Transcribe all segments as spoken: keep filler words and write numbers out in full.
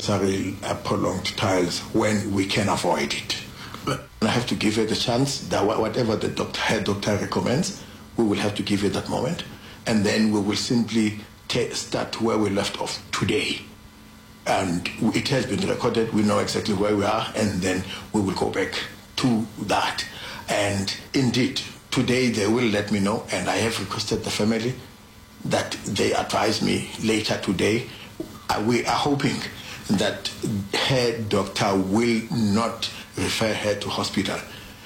unnecessary uh, prolonged trials when we can avoid it. But I have to give her the chance that whatever the doctor, her doctor recommends, we will have to give her that moment, and then we will simply t- start where we left off today. And it has been recorded, we know exactly where we are, and then we will go back to that. And indeed, today they will let me know, and I have requested the family that they advise me later today. Uh, we are hoping that her doctor will not refer her to hospital,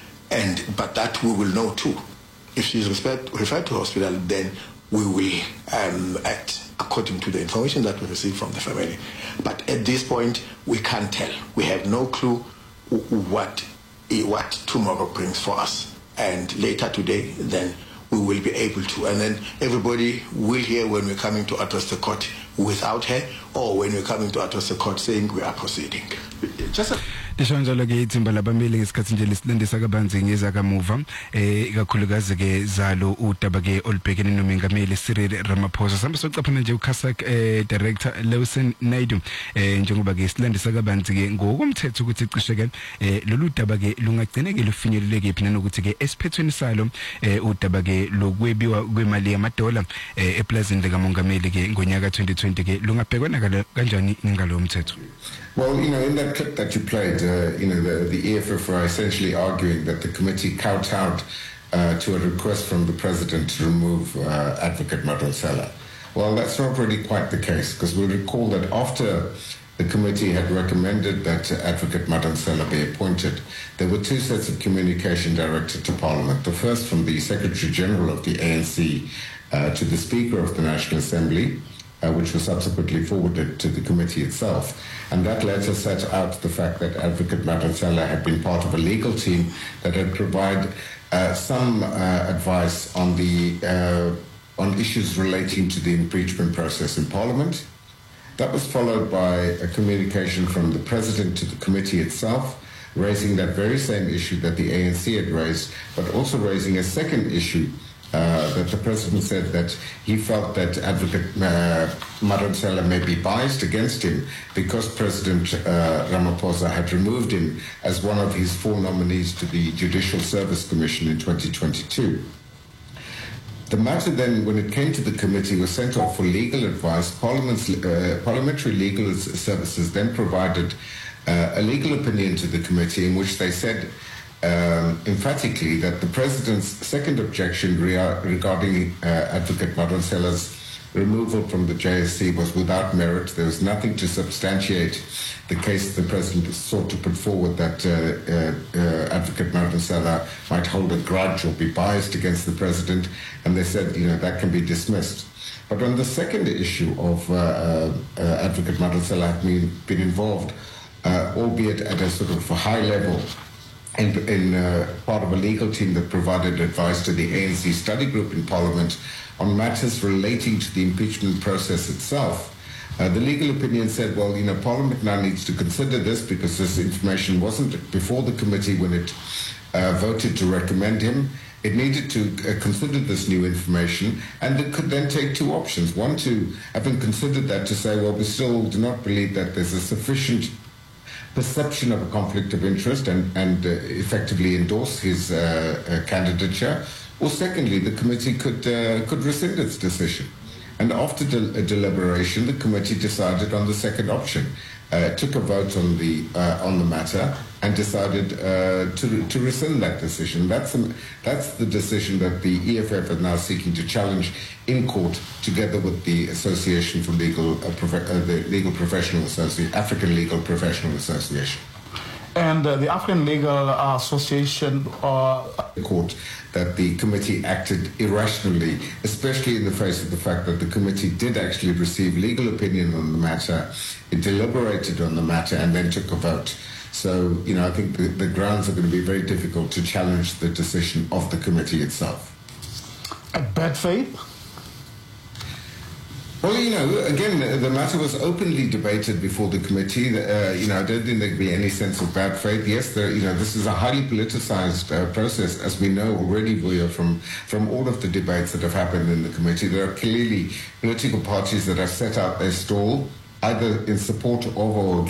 and but that we will know too. If she is referred, referred to hospital, then we will um, act according to the information that we receive from the family. But at this point, we can't tell. We have no clue what what tomorrow brings for us. And later today, then we will be able to. And then everybody will hear when we're coming to address the court without her, or when we're coming to address the court saying we are proceeding. Just a Ishanjalo ke ithimba labameli ngesikhathi nje lesilandisa kabanzi ngezakamuva eh ikakhulukazi ke zalo udaba ke olibhekene nomengameli Cyril Ramaphosa. Sambe socaphana nje uCasac eh director Lawson Naidu eh njengoba ke silandisa kabanzi ke ngokomthetho ukuthi cishe ke eh lolu daba ke lungagcine ke lufinyeleleke phi nanokuthi ke esiphethweni salo eh udaba ke lokwebiwa kwemali yamadola eh eplazini likamongameli ke ngonyaka twenty twenty ke lungabhekwana kanjani ngalo umthetho? Well, you know, in that clip that you played, uh, you know, the, the E F F were essentially arguing that the committee kowtowed uh, to a request from the president to remove uh, Advocate Madonsela. Well, that's not really quite the case, because we'll recall that after the committee had recommended that uh, Advocate Madonsela be appointed, there were two sets of communication directed to Parliament. The first from the Secretary General of the A N C uh, to the Speaker of the National Assembly, Uh, which was subsequently forwarded to the committee itself. And that letter set out the fact that Advocate Madonsela had been part of a legal team that had provided uh, some uh, advice on the uh, on issues relating to the impeachment process in Parliament. That was followed by a communication from the President to the committee itself, raising that very same issue that the A N C had raised, but also raising a second issue Uh, that the president said that he felt that Advocate uh, Madonsela may be biased against him because President uh, Ramaphosa had removed him as one of his four nominees to the Judicial Service Commission in twenty twenty-two. The matter then, when it came to the committee, was sent off for legal advice. Parliament's, uh, Parliamentary Legal Services then provided uh, a legal opinion to the committee in which they said Um, emphatically that the president's second objection rea- regarding uh, Advocate Madonsela's removal from the J S C was without merit. There was nothing to substantiate the case the president sought to put forward that uh, uh, uh, Advocate Madonsela might hold a grudge or be biased against the president, and they said, you know, that can be dismissed. But on the second issue of uh, uh, Advocate Madonsela having been involved, uh, albeit at a sort of a high level, in, in uh, part of a legal team that provided advice to the A N C study group in Parliament on matters relating to the impeachment process itself. Uh, the legal opinion said, well, you know, Parliament now needs to consider this because this information wasn't before the committee when it uh, voted to recommend him. It needed to uh, consider this new information, and it could then take two options. One, to, having considered that, to say, well, we still do not believe that there's a sufficient perception of a conflict of interest and, and uh, effectively endorse his uh, uh, candidature, or secondly, the committee could uh, could rescind its decision. And after de- a deliberation, the committee decided on the second option, uh, took a vote on the uh, on the matter, and decided uh, to to rescind that decision. That's a, that's the decision that the E F F are now seeking to challenge in court, together with the Association for Legal uh, Profe- uh, the Legal Professional Association, African Legal Professional Association. And uh, the African Legal Association uh, court that the committee acted irrationally, especially in the face of the fact that the committee did actually receive legal opinion on the matter, it deliberated on the matter, and then took a vote. So, you know, I think the, the grounds are going to be very difficult to challenge the decision of the committee itself. A bad faith? Well, you know, again, the matter was openly debated before the committee. Uh, you know, I don't think there'd be any sense of bad faith. Yes, there, you know, this is a highly politicized uh, process, as we know already, Vuyo, from, from all of the debates that have happened in the committee. There are clearly political parties that have set out their stall, either in support of or